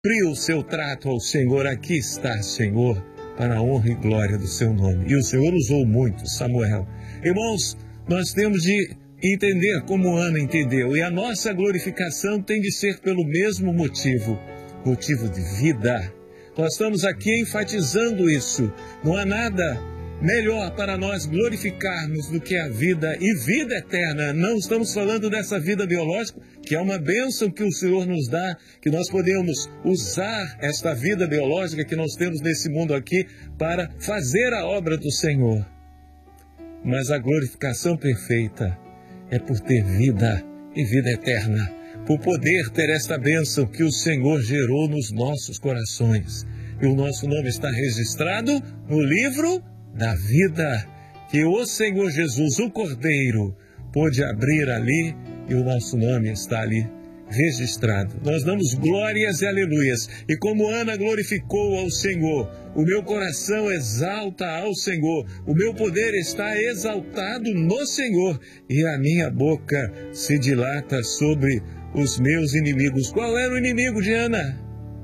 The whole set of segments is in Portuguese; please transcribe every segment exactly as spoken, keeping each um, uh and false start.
Cumprir o seu trato ao Senhor, aqui está, Senhor, para a honra e glória do seu nome. E o Senhor usou muito Samuel. Irmãos, nós temos de entender como Ana entendeu, e a nossa glorificação tem de ser pelo mesmo motivo, motivo de vida. Nós estamos aqui enfatizando isso. Não há nada melhor para nós glorificarmos do que a vida e vida eterna. Não estamos falando dessa vida biológica, que é uma bênção que o Senhor nos dá, que nós podemos usar esta vida biológica que nós temos nesse mundo aqui para fazer a obra do Senhor. Mas a glorificação perfeita é por ter vida e vida eterna, por poder ter esta bênção que o Senhor gerou nos nossos corações. E o nosso nome está registrado no livro da vida, que o Senhor Jesus, o Cordeiro, pôde abrir ali, e o nosso nome está ali registrado. Nós damos glórias e aleluias, e como Ana glorificou ao Senhor, o meu coração exalta ao Senhor, o meu poder está exaltado no Senhor, e a minha boca se dilata sobre os meus inimigos. Qual era o inimigo de Ana?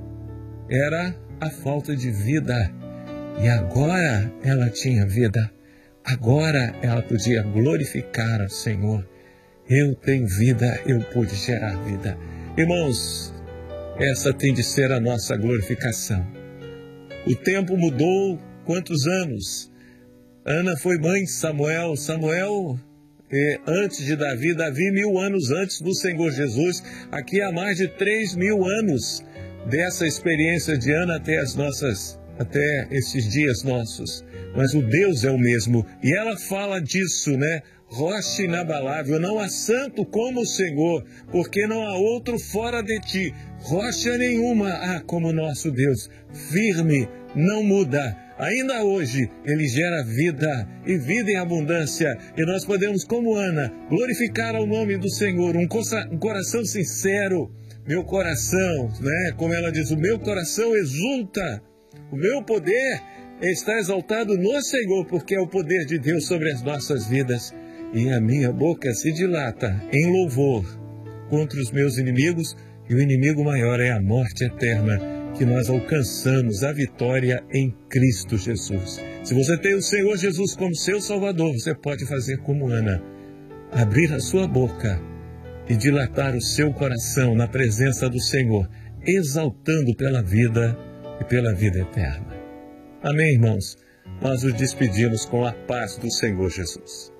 Era a falta de vida. E agora ela tinha vida. Agora ela podia glorificar ao Senhor. Eu tenho vida, eu pude gerar vida. Irmãos, essa tem de ser a nossa glorificação. O tempo mudou. Quantos anos? Ana foi mãe de Samuel. Samuel, eh, antes de Davi, Davi mil anos antes do Senhor Jesus. Aqui há mais de três mil anos dessa experiência de Ana até as nossas até esses dias nossos, mas o Deus é o mesmo, e ela fala disso, né? Rocha inabalável, não há santo como o Senhor, porque não há outro fora de ti, rocha nenhuma há como nosso Deus, firme, não muda, ainda hoje ele gera vida, e vida em abundância, e nós podemos, como Ana, glorificar ao nome do Senhor, um, um coração sincero, meu coração, né? Como ela diz, o meu coração exulta. O meu poder está exaltado no Senhor, porque é o poder de Deus sobre as nossas vidas. E a minha boca se dilata em louvor contra os meus inimigos, e o inimigo maior é a morte eterna, que nós alcançamos a vitória em Cristo Jesus. Se você tem o Senhor Jesus como seu Salvador, você pode fazer como Ana, abrir a sua boca e dilatar o seu coração na presença do Senhor, exaltando pela vida e pela vida eterna. Amém, irmãos? Nós nos despedimos com a paz do Senhor Jesus.